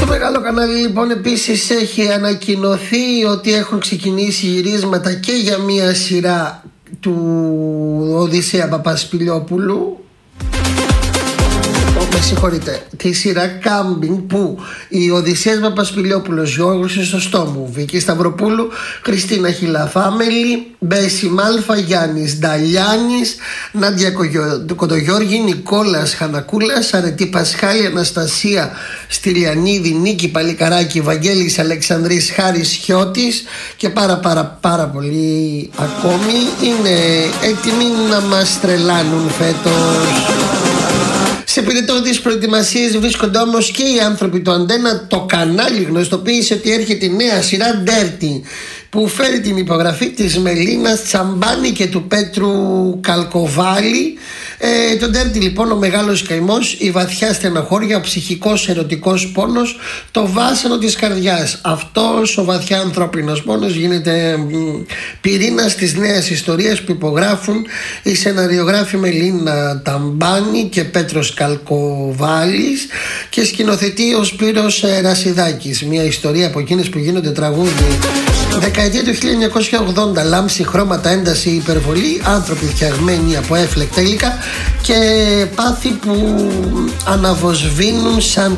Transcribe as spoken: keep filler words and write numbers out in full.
μεγάλο κανάλι λοιπόν επίσης έχει ανακοινωθεί ότι έχουν ξεκινήσει γυρίσματα και για μια σειρά του Οδυσσέα Παπασπηλιόπουλου. Με συγχωρείτε, τη σειρά Κάμπινγκ που η Οδυσσέας Παπασπηλιόπουλος, Γιώργος Ισοστόμου, Βίκη Σταυροπούλου, Χριστίνα Χιλαφάμελη, Μπέση Μάλφα, Γιάννης Νταλιάνης, Νάντια Κοντογιώργη, Νικόλας Χανακούλας, Αρετή Πασχάλη, Αναστασία Στυλιανίδη, Νίκη Παλικαράκη, Βαγγέλης Αλεξανδρής, Χάρης Χιώτης και πάρα πάρα πάρα πολλοί ακόμη είναι έτοιμοι να μας τρελάνουν φέτος. Σε πυρετό της προετοιμασίας βρίσκονται όμως και οι άνθρωποι του Αντένα. Το κανάλι γνωστοποίησε ότι έρχεται η νέα σειρά Dirty, που φέρει την υπογραφή της Μελίνας Τσαμπάνη και του Πέτρου Καλκοβάλη. Ε, το Dirty λοιπόν, ο μεγάλος καημός, η βαθιά στενοχώρια, ο ψυχικός ερωτικός πόνος, το βάσανο της καρδιάς. Αυτός ο βαθιά ανθρώπινος πόνος γίνεται πυρήνας της νέας ιστορίας που υπογράφουν οι σεναριογράφοι Μελίνα Τσαμπάνη και Πέτρος Καλκοβάλης και σκηνοθετεί ο Σπύρος Ρασιδάκης. Μια ιστορία από εκείνες που γίνονται τραγούδι. Δεκαετία του χίλια εννιακόσια ογδόντα, λάμψη, χρώματα, ένταση, υπερβολή, άνθρωποι φτιαγμένοι από έφλεκτα υλικά και πάθη που αναβοσβήνουν σαν